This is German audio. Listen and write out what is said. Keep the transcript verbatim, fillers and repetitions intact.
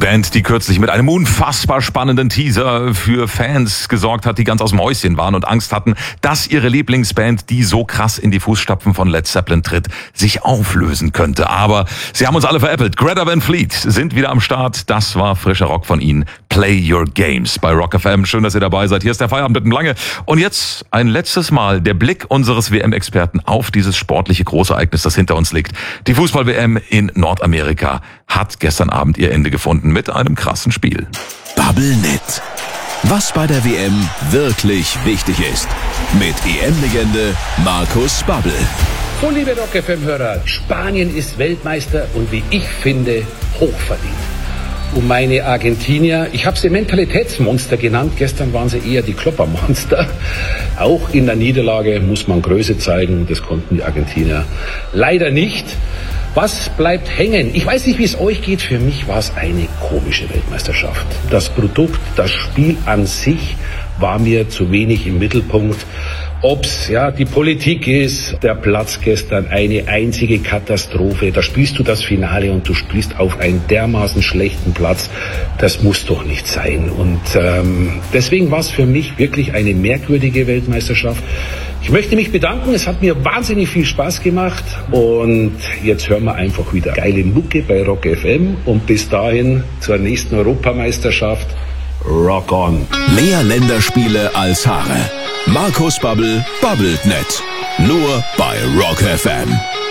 Band, die kürzlich mit einem unfassbar spannenden Teaser für Fans gesorgt hat, die ganz aus dem Häuschen waren und Angst hatten, dass ihre Lieblingsband, die so krass in die Fußstapfen von Led Zeppelin tritt, sich auflösen könnte. Aber sie haben uns alle veräppelt. Greta Van Fleet sind wieder am Start. Das war frischer Rock von ihnen. Play Your Games bei Rock F M. Schön, dass ihr dabei seid. Hier ist der Feierabend mit dem Lange. Und jetzt ein letztes Mal der Blick unseres W M-Experten auf dieses sportliche Großereignis, das hinter uns liegt. Die Fußball-W M in Nordamerika hat gestern Abend ihr Ende gefunden mit einem krassen Spiel. Bubblenet. Was bei der W M wirklich wichtig ist. Mit E M-Legende Markus Babbel. So, liebe Rock F M-Hörer, Spanien ist Weltmeister und wie ich finde, hochverdient. Und meine Argentinier, ich habe sie Mentalitätsmonster genannt, gestern waren sie eher die Kloppermonster. Auch in der Niederlage muss man Größe zeigen, das konnten die Argentinier leider nicht. Was bleibt hängen? Ich weiß nicht, wie es euch geht. Für mich war es eine komische Weltmeisterschaft. Das Produkt, das Spiel an sich war mir zu wenig im Mittelpunkt. Ob's ja die Politik ist, der Platz gestern eine einzige Katastrophe. Da spielst du das Finale und du spielst auf einen dermaßen schlechten Platz. Das muss doch nicht sein. Und ähm, deswegen war es für mich wirklich eine merkwürdige Weltmeisterschaft. Ich möchte mich bedanken, es hat mir wahnsinnig viel Spaß gemacht und jetzt hören wir einfach wieder geile Mucke bei Rock F M und bis dahin zur nächsten Europameisterschaft. Rock on! Mehr Länderspiele als Haare. Markus Babbel babbelt net. Nur bei Rock F M.